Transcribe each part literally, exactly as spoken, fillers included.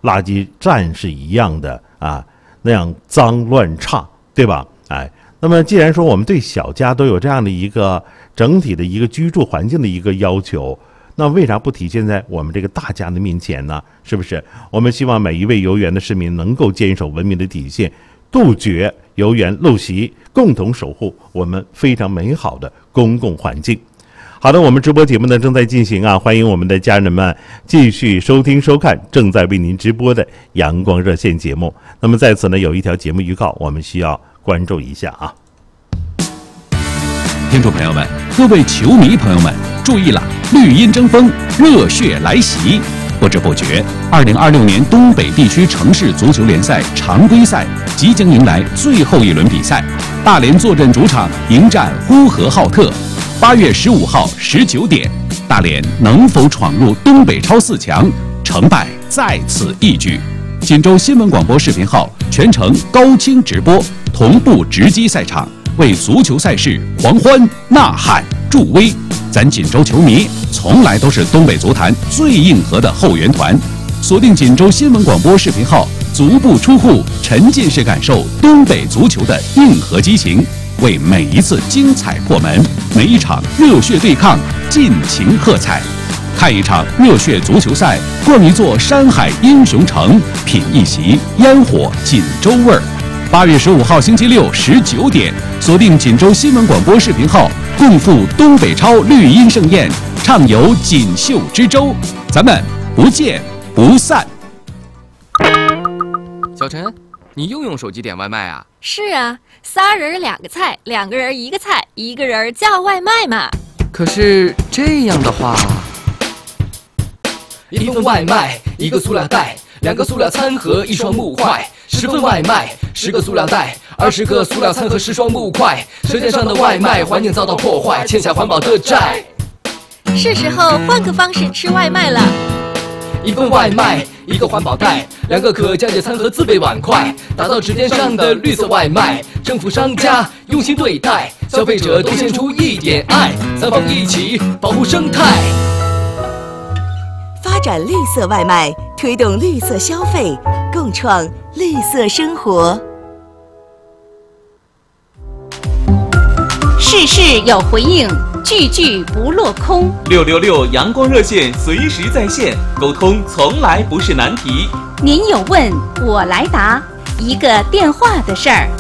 垃圾站是一样的啊，那样脏乱差，对吧？哎，那么既然说我们对小家都有这样的一个整体的一个居住环境的一个要求，那为啥不体现在我们这个大家的面前呢？是不是？我们希望每一位游园的市民能够坚守文明的底线，杜绝游园陋习，共同守护我们非常美好的公共环境。好的，我们直播节目呢正在进行啊，欢迎我们的家人们继续收听收看正在为您直播的阳光热线节目。那么在此呢有一条节目预告，我们需要关注一下啊。 听众朋友们，各位球迷朋友们，注意了，绿茵争锋，热血来袭！不知不觉，二零二六年东北地区城市足球联赛常规赛即将迎来最后一轮比赛，大连坐镇主场迎战呼和浩特。八月十五号十九点，大连能否闯入东北超四强？成败在此一举。锦州新闻广播视频号全程高清直播，同步直击赛场，为足球赛事狂欢呐喊助威。咱锦州球迷从来都是东北足坛最硬核的后援团，锁定锦州新闻广播视频号，足不出户，沉浸式感受东北足球的硬核激情，为每一次精彩破门，每一场热血对抗尽情喝彩。看一场热血足球赛，逛一座山海英雄城，品一席烟火锦州味儿。八月十五号星期六十九点，锁定锦州新闻广播视频号，共赴东北超绿茵盛宴，畅游锦绣之州，咱们不见不散。 小陈，你又用手机点外卖啊？ 是啊，仨人两个菜，两个人一个菜，一个人叫外卖嘛。 可是这样的话， 一份外卖，一个塑料袋，两个塑料餐盒，一双木筷。十份外卖，十个塑料袋，二十个塑料餐盒，十双木筷。舌尖上的外卖，环境遭到破坏，欠下环保的债。 是时候换个方式吃外卖了。 一份外卖，一个环保袋，两个可降解餐盒，自备碗筷，打造指尖上的绿色外卖。政府商家用心对待，消费者都献出一点爱，三方一起保护生态。 发展绿色外卖，推动绿色消费，共创绿色生活。 事事有回应，句句不落空。 六六六阳光热线随时在线，沟通从来不是难题。 您有问，我来答，一个电话的事儿。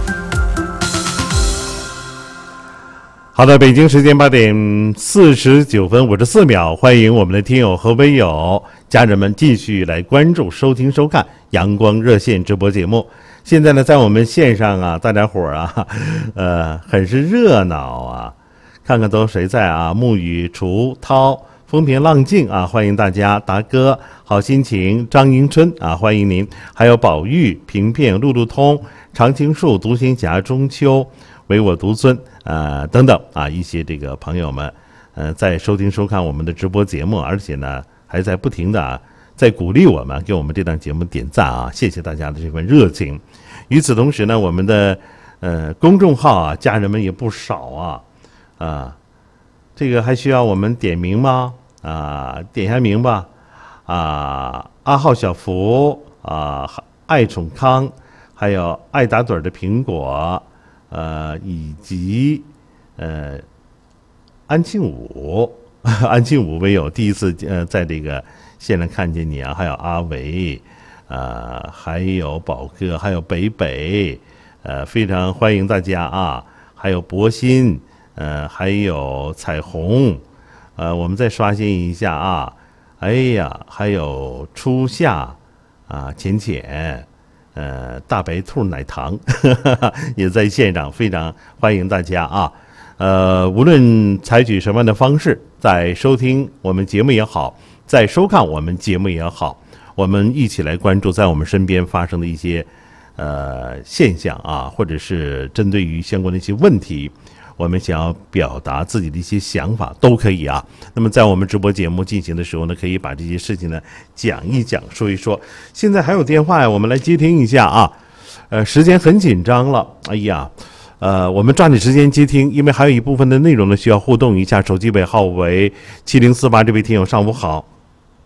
好的，北京时间八点四十九分五十四秒，欢迎我们的听友和微友家人们继续来关注、收听、收看阳光热线直播节目。现在呢，在我们线上啊，大家伙儿啊，呃，很是热闹啊。看看都谁在啊？沐雨、楚涛、风平浪静啊，欢迎大家。达哥、好心情、张迎春啊，欢迎您。还有宝玉、平平、路路通、常青树、独行侠、中秋、唯我独尊。呃，等等啊，一些这个朋友们，呃，在收听收看我们的直播节目，而且呢，还在不停的啊，在鼓励我们，给我们这档节目点赞啊，谢谢大家的这份热情。与此同时呢，我们的呃公众号啊，家人们也不少啊，啊，这个还需要我们点名吗？啊，点一下名吧。啊，阿浩小福啊，爱宠康，还有爱打盹的苹果。呃，以及呃，安庆武，安庆武唯有第一次呃在这个线上看见你啊，还有阿维，呃，还有宝哥，还有北北，呃，非常欢迎大家啊，还有博鑫，呃，还有彩虹，呃，我们再刷新一下啊，哎呀，还有初夏啊，浅浅。呃，大白兔奶糖呵呵也在线上，非常欢迎大家啊！呃，无论采取什么样的方式，在收听我们节目也好，在收看我们节目也好，我们一起来关注在我们身边发生的一些呃现象啊，或者是针对于相关的一些问题，我们想要表达自己的一些想法都可以啊。那么在我们直播节目进行的时候呢，可以把这些事情呢讲一讲，说一说。现在还有电话呀，我们来接听一下啊。呃，时间很紧张了，哎呀，呃，我们抓紧时间接听，因为还有一部分的内容呢需要互动一下。手机尾号为七零四八，这位听友上午好。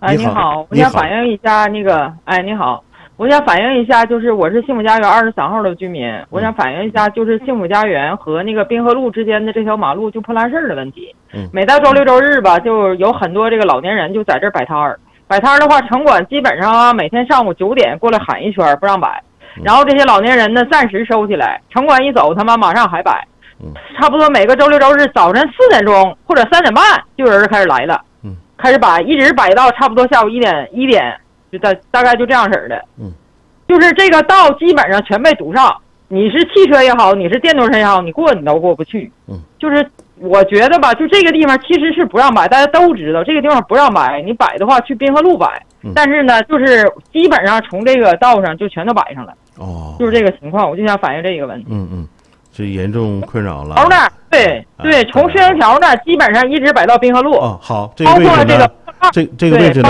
哎，你好，我想反映一下那个，哎，你好，我想反映一下，就是我是幸福家园二十三号的居民，我想反映一下，就是幸福家园和那个滨河路之间的这条马路就破烂事儿的问题。 嗯， 每到周六周日吧，就有很多这个老年人就在这儿摆摊儿，摆摊儿的话，城管基本上啊，每天上午九点过来喊一圈不让摆，然后这些老年人呢暂时收起来，城管一走，他妈马上还摆。 嗯， 差不多每个周六周日早晨四点钟或者三点半就有人开始来了。 嗯， 开始摆，一直摆到差不多下午一点一点，就大大概就这样式儿的。 嗯， 就是这个道基本上全被堵上，你是汽车也好，你是电动车也好，你过你都过不去。 嗯， 就是我觉得吧，就这个地方其实是不让摆，大家都知道这个地方不让摆，你摆的话去滨河路摆。 嗯， 但是呢，就是基本上从这个道上就全都摆上了。 哦， 就是这个情况，我就想反映这个问题。 嗯嗯，这严重困扰了。 条那对对，从摄像条那基本上一直摆到滨河路。 哦，好，这个位置呢，这这个位置呢，